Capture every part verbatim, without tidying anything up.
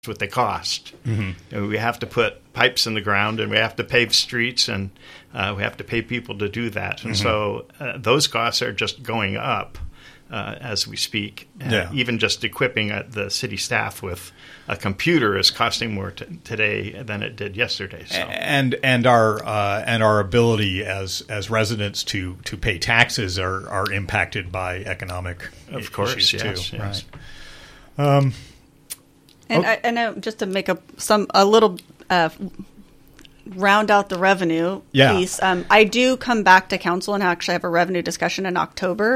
what they cost. Mm-hmm. And we have to put pipes in the ground, and we have to pave streets, and uh, we have to pay people to do that. And mm-hmm. so uh, those costs are just going up uh, as we speak. Yeah. Uh, even just equipping uh, the city staff with a computer is costing more t- today than it did yesterday. So. And and our uh, and our ability as as residents to, to pay taxes are, are impacted by economic of course, issues yes, too. Yes. Right. Um, And, I, and I, just to make a some a little uh, round out the revenue yeah. piece, um, I do come back to council and actually have a revenue discussion in October.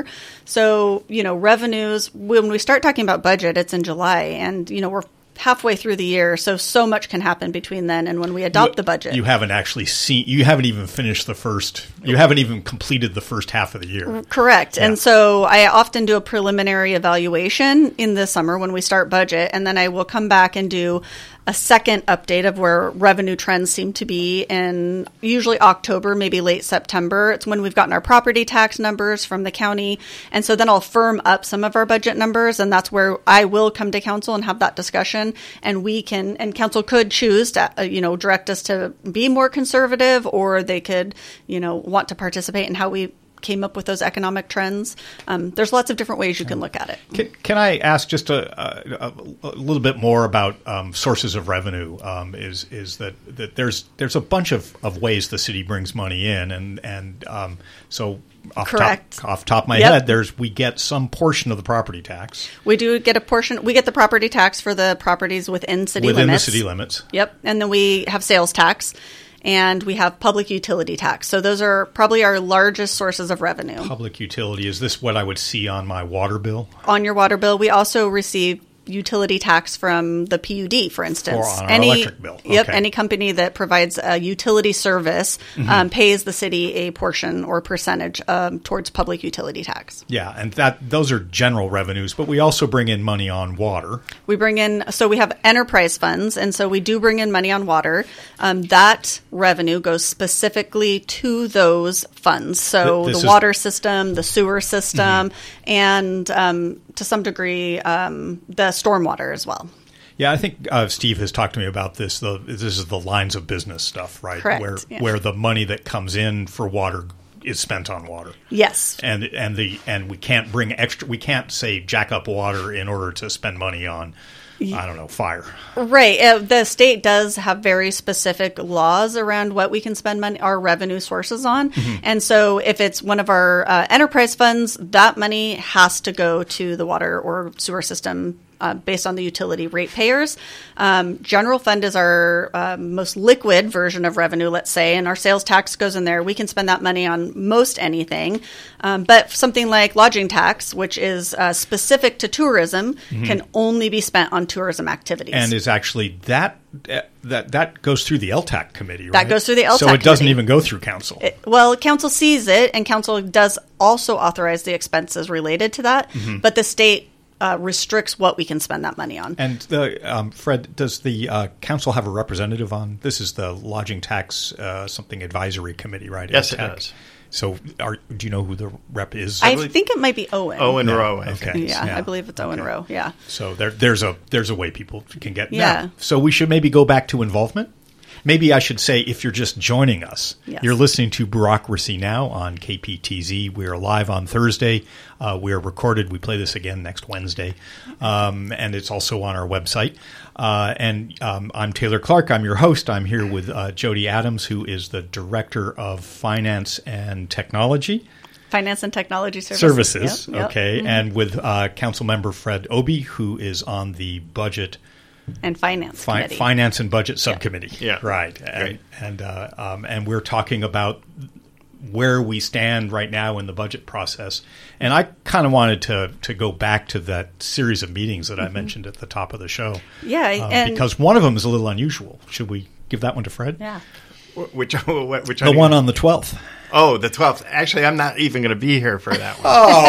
So you know, revenues when we start talking about budget, it's in July, and you know we're halfway through the year, so so much can happen between then and when we adopt you, the budget. You haven't actually seen, you haven't even finished the first, you haven't even completed the first half of the year. Correct. Yeah. And so I often do a preliminary evaluation in the summer when we start budget, and then I will come back and do a second update of where revenue trends seem to be in usually October, maybe late September. It's when we've gotten our property tax numbers from the county. And so then I'll firm up some of our budget numbers, and that's where I will come to council and have that discussion. And we can, and council could choose to, uh, you know, direct us to be more conservative, or they could, you know, want to participate in how we came up with those economic trends. Um, there's lots of different ways you can look at it. Can, can I ask just a, a, a little bit more about um, sources of revenue? Um, is is that, that there's there's a bunch of, of ways the city brings money in, and and um, so off Correct. top off top of my Yep. head, there's we get some portion of the property tax We do get a portion. We get the property tax for the properties within city within limits. the city limits. Yep. And then we have sales tax, and we have public utility tax. So those are probably our largest sources of revenue. Public utility, is this what I would see on my water bill? On your water bill, we also receive utility tax from the P U D, for instance. Or on our any, electric bill. Yep. Okay. Any company that provides a utility service Mm-hmm. um, pays the city a portion or percentage um, towards public utility tax. Yeah, and that those are general revenues, but we also bring in money on water. We bring in, so we have enterprise funds, and so we do bring in money on water. Um, that revenue goes specifically to those funds. So Th- this the is- water system, the sewer system, mm-hmm. and um, to some degree, um, the stormwater as well. Yeah, I think uh, Steve has talked to me about this. The, this is the lines of business stuff, right? Correct, Where yeah. where the money that comes in for water is spent on water. Yes. And and the and we can't bring extra. We can't say jack up water in order to spend money on, I don't know, fire. Right. Uh, the state does have very specific laws around what we can spend money, our revenue sources on. Mm-hmm. And so if it's one of our uh, enterprise funds, that money has to go to the water or sewer system uh, based on the utility ratepayers. Um, general fund is our uh, most liquid version of revenue, let's say, and our sales tax goes in there. We can spend that money on most anything. Um, but something like lodging tax, which is uh, specific to tourism, mm-hmm. can only be spent on tourism activities. And is actually that that that goes through the L T A C committee, right? That goes through the L T A C So it doesn't committee. even go through council. It, well, council sees it, and council does also authorize the expenses related to that, mm-hmm. but the state uh, restricts what we can spend that money on. And the, um, Fred, does the uh, council have a representative on? This is the lodging tax uh, something advisory committee, right? Yes, L T A C. it does. So are, do you know who the rep is? I, I think it might be Owen. Owen No. Rowe, I Okay. think. Yeah, Yeah. I believe it's Owen Okay. Rowe. Yeah. So there, there's a there's a way people can get. Yeah. Now, so we should maybe go back to involvement. Maybe I should say, if you're just joining us, Yes. you're listening to Bureaucracy Now on K P T Z. We are live on Thursday. Uh, we are recorded. We play this again next Wednesday. Um, and it's also on our website. Uh, and um, I'm Taylor Clark. I'm your host. I'm here with uh, Jody Adams, who is the Director of Finance and Technology. Finance and Technology Services. Services, Yep, yep. okay. Mm-hmm. And with uh, Councilmember Fred Obie, who is on the Budget And Finance Fi- Committee. Finance and Budget Subcommittee. Yeah. Right. And Great. and, uh, um, and we're talking about where we stand right now in the budget process. And I kind of wanted to to go back to that series of meetings that I mentioned at the top of the show. Yeah, Uh, and because one of them is a little unusual. Should we give that one to Fred? yeah. Wh- Which, which The one on the twelfth. Oh, the twelfth. Actually, I'm not even going to be here for that one.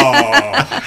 Oh.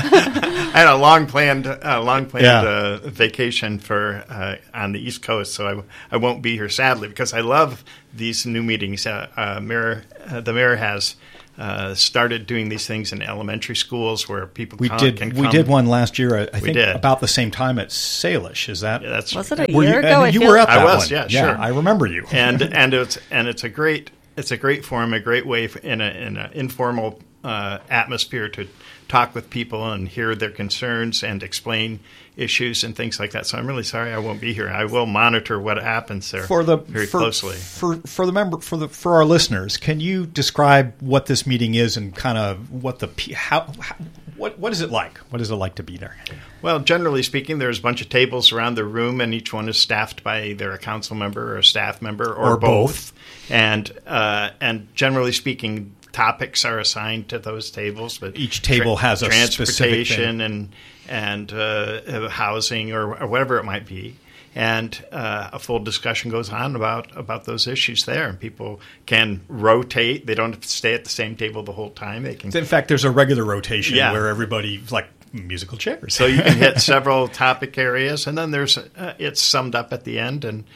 I had a long planned, uh, long planned Yeah. uh, vacation for uh, on the East Coast, so I, I won't be here sadly because I love these new meetings. Uh, uh, mayor, uh, the mayor has uh, started doing these things in elementary schools where people We come, did. can We come. did one last year. I, I think did. about the same time at Salish. Is that? Yeah, that's Was it a Were year you, ago? and I you feel were at I that was, one. yeah, sure. I remember you. and and it's and it's a great it's a great forum, a great way in a in an informal uh, atmosphere to talk with people and hear their concerns and explain issues and things like that. So I'm really sorry I won't be here. I will monitor what happens there for the very for, closely. for for the member for the for our listeners. Can you describe what this meeting is and kind of what the pe- how, how what what is it like? What is it like to be there? Well, generally speaking, there's a bunch of tables around the room, and each one is staffed by either a council member or a staff member or, Or both. And uh, and generally speaking, topics are assigned to those tables. But Each table has a specific transportation thing. and and uh, housing or, or whatever it might be. And uh, a full discussion goes on about, about those issues there. And people can rotate. They don't have to stay at the same table the whole time. They can In fact, there's a regular rotation Yeah. where everybody like musical chairs. So you can hit several topic areas, and then there's uh, it's summed up at the end. And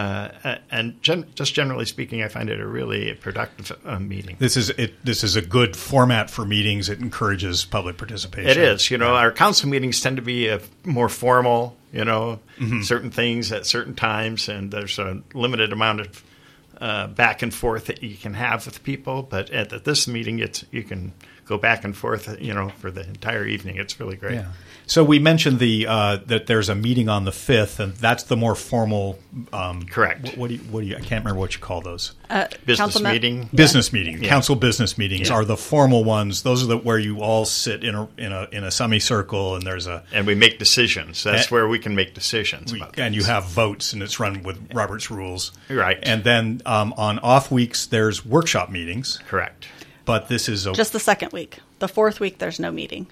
uh, and gen- just generally speaking, I find it a really productive uh, meeting. This is it. This is a good format for meetings. It encourages public participation. It is. You know, our council meetings tend to be a more formal. You know, Mm-hmm. certain things at certain times, and there's a limited amount of uh, back and forth that you can have with people. But at, at this meeting, it's you can go back and forth. You know, for the entire evening. It's really great. Yeah. So we mentioned the uh, that there's a meeting on the fifth, and that's the more formal. Um, Correct. What, what do you? What do you? I can't remember what you call those. Uh, Business Councilman- meeting. Business meetings, Yeah. council business meetings Yeah. are the formal ones. Those are the where you all sit in a in a in a semicircle, and there's a And we make decisions. That's And- where we can make decisions. we, about and you things. have votes, and it's run with Robert's rules. Right. And then um, on off weeks, there's workshop meetings. Correct. But this is a Just the second week. The fourth week, there's no meeting.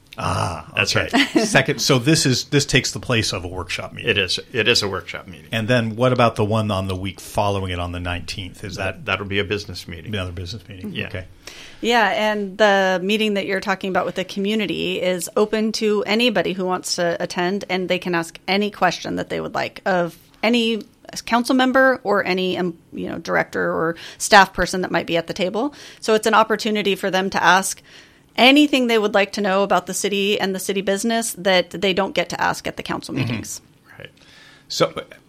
ah That's okay. right. Second. So this is this takes the place of a workshop meeting. It is. It is a workshop meeting. And then what about the one on the week following it on the nineteenth? Is that That that'll be a business meeting. another business meeting? Yeah. Okay. Yeah, and the meeting that you're talking about with the community is open to anybody who wants to attend, and they can ask any question that they would like of any council member or any um, you know director or staff person that might be at the table. So it's an opportunity for them to ask anything they would like to know about the city and the city business that they don't get to ask at the council meetings. Right. So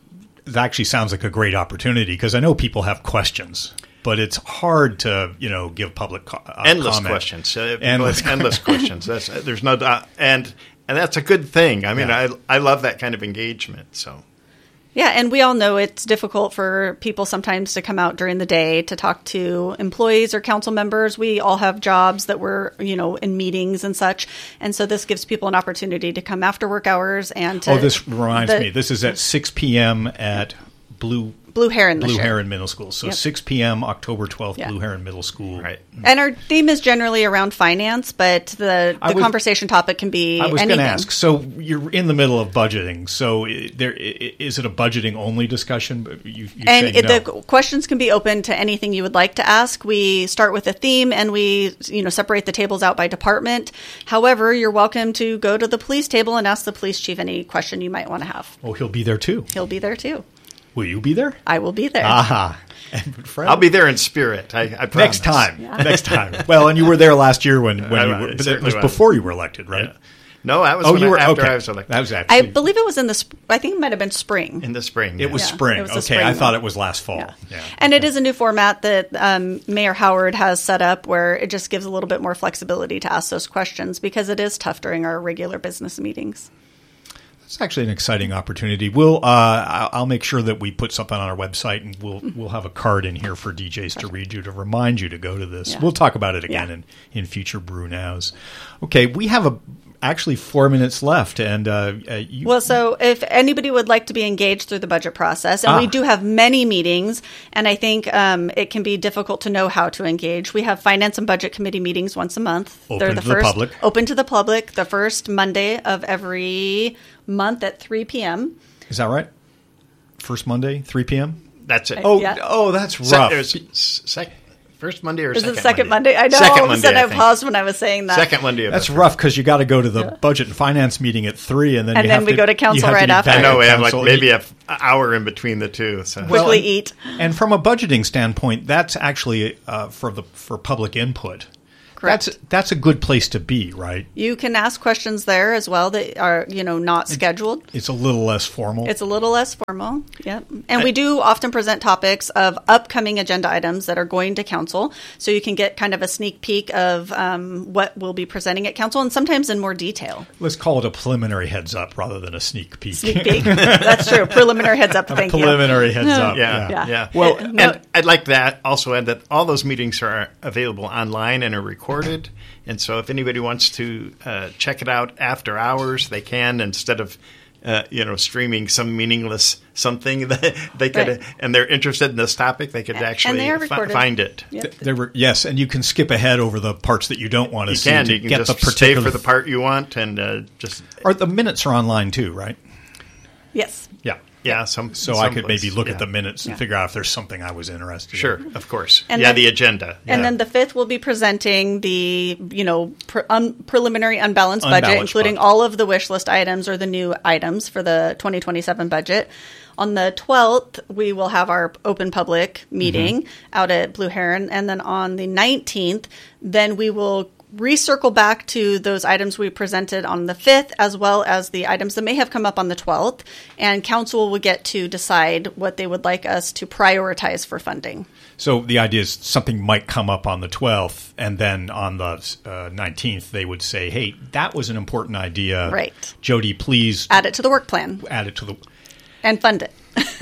it actually sounds like a great opportunity because I know people have questions, but it's hard to you know give public co- uh, Endless comment. questions. Uh, Endless, endless questions. That's, there's no doubt. And and that's a good thing. I mean, Yeah. I I love that kind of engagement. So Yeah, and we all know it's difficult for people sometimes to come out during the day to talk to employees or council members. We all have jobs that we're, you know, in meetings and such. And so this gives people an opportunity to come after work hours and to... Oh, this reminds the- me. This is at six p.m. at Blue Blue Heron this Blue year. Heron Middle School. So Yep. six p.m. October twelfth, Yeah. Blue Heron Middle School. right. And our theme is generally around finance, but the, I the was- conversation topic can be I was anything. going to ask. So you're in the middle of budgeting. So i- there i- is it a budgeting only discussion? But You, you And saying it, no. the questions can be open to anything you would like to ask. We start with a theme and we, you know, separate the tables out by department. However, you're welcome to go to the police table and ask the police chief any question you might want to have. Oh, he'll be there too. He'll be there too. Will you be there? I will be there. Aha. And Fred? I'll be there in spirit. I, I promise. next time. Next time. Well, and you were there last year when, when I- you I were, but it certainly was was. before you were elected, right? Yeah. No, that was Oh, when you I- were after okay. I was elected. That was I actually believe it was in the, sp- I think it might have been spring. in the spring. it was Yeah, spring. it was Okay, the spring I thought one. it was last fall. Yeah. Yeah. And it is a new format that um, Mayor Howard has set up where it just gives a little bit more flexibility to ask those questions because it is tough during our regular business meetings. It's actually an exciting opportunity. We'll, uh, I- I'll make sure that we put something on our website, and we'll we'll have a card in here for D Js to read you to remind you to go to this. Yeah. We'll talk about it again Yeah. in, in future Brew Nows. Okay, we have a actually four minutes left, and uh, uh, you, Well, so if anybody would like to be engaged through the budget process, and Ah. we do have many meetings, and I think um, it can be difficult to know how to engage. We have Finance and Budget Committee meetings once a month. Open the to the first public. open to the public, the first Monday of every month at three p.m. is that right? First Monday, three p.m. That's it. Oh, Yeah. oh, that's Se- rough. there's sec- First Monday or Is second it second Monday? Monday? I know. Second all of a sudden Monday, I I think. paused when I was saying that. Second Monday. Of That's the rough because you got to go to the budget and finance meeting at three, and then And you then have we to, go to council you have right be after. back I know at we have like council. maybe an hour in between the two. So. Quickly Well, eat. And from a budgeting standpoint, that's actually uh, for the for public input. Correct. That's that's a good place to be, right? You can ask questions there as well that are, you know, not scheduled. It's a little less formal. It's a little less formal. Yep. And we do often present topics of upcoming agenda items that are going to council. So you can get kind of a sneak peek of um, what we'll be presenting at council and sometimes in more detail. Let's call it a preliminary heads up rather than a sneak peek. Sneak peek. That's true. Preliminary heads up. Thank you. preliminary heads up. Yeah, Yeah. yeah. Well, and, no- and I'd like that also add that all those meetings are available online and are recorded. And so if anybody wants to uh, check it out after hours, they can instead of uh, you know streaming some meaningless something that they could Right. and they're interested in this topic, they could And actually they are fi- recorded. find it. Yep. Th- There were yes, and you can skip ahead over the parts that you don't want to You see can. to You can get just the stay particular. for the part you want and uh, just Or the minutes are online too, right? Yes. Yeah. yeah. Some So some I could place. maybe look Yeah. at the minutes and Yeah. figure out if there's something I was interested Sure, in. of course. And yeah, then- the agenda. And yeah. then the fifth, we'll be presenting the, you know, pre- un- preliminary unbalanced budget, Unbalanced including budget. all of the wish list items or the new items for the twenty twenty-seven budget. On the twelfth, we will have our open public meeting Mm-hmm. out at Blue Heron. And then on the nineteenth, then we will recircle back to those items we presented on the fifth, as well as the items that may have come up on the twelfth. And council will get to decide what they would like us to prioritize for funding. So the idea is something might come up on the twelfth, and then on the uh, nineteenth, they would say, hey, that was an important idea. Right. Jody, please Add it to the work plan add it to the... and fund it.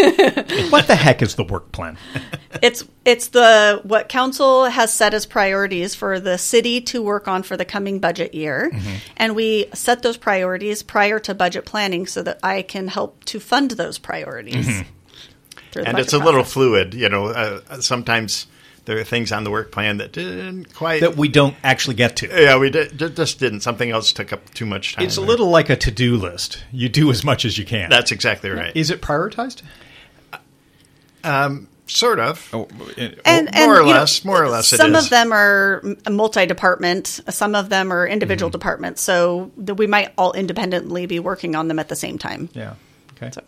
What the heck is the work plan? It's it's the what council has set as priorities for the city to work on for the coming budget year, Mm-hmm. and we set those priorities prior to budget planning so that I can help to fund those priorities. Mm-hmm. through the and budget it's a little process. fluid. You know, uh, sometimes there are things on the work plan that didn't quite. That we don't actually get to. yeah, we did, ju- just didn't. Something else took up too much time. It's a little like a to-do list. You do as much as you can. That's exactly right. Is it prioritized? Sort of. Oh, it- And, More and, or you know, less, more or less it Some is. of them are m- multi-department. Some of them are individual Mm-hmm. departments. So that we might all independently be working on them at the same time. yeah. Okay. So-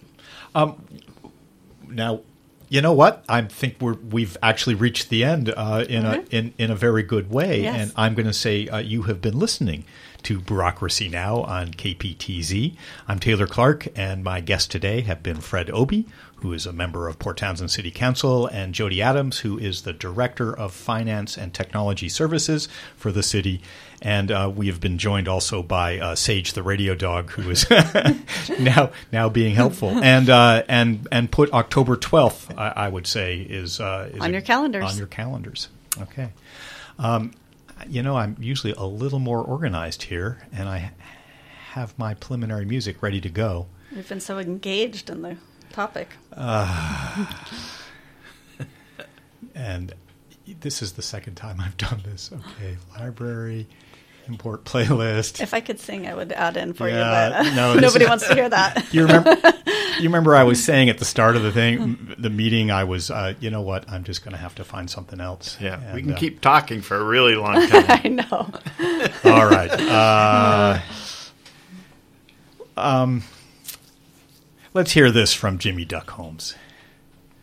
Now, you know what? I think we're we've actually reached the end uh, in a in, in a very good way, Yes. and I'm going to say uh, you have been listening to Bureaucracy Now on K P T Z. I'm Taylor Clark, and my guests today have been Fred Obie, who is a member of Port Townsend City Council, and Jody Adams, who is the Director of Finance and Technology Services for the city. And uh, we have been joined also by uh, Sage the radio dog, who is now now being helpful, and uh, and and put October twelfth, I, I would say, is, uh, is On a- your calendars. On your calendars. Okay. Um, you know, I'm usually a little more organized here, and I have my preliminary music ready to go. We've been so engaged in the topic. And this is the second time I've done this. Okay, library, import playlist. If I could sing, I would add in for Yeah, you, but no, this nobody is- wants to hear that. You remember? You remember I was saying at the start of the thing, the meeting, I was, uh, you know what? I'm just going to have to find something else. Yeah, we And, can uh, keep talking for a really long time. I know. All right. Uh, um, let's hear this from Jimmy Duck Holmes.